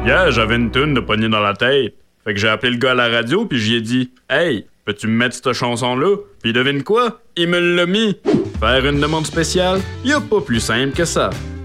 Hier, j'avais une toune de poignée dans la tête. Fait que j'ai appelé le gars à la radio puis j'y ai dit « Hey, peux-tu me mettre cette chanson-là? » Puis devine quoi? Il me l'a mis. Faire une demande spéciale? Y a pas plus simple que ça.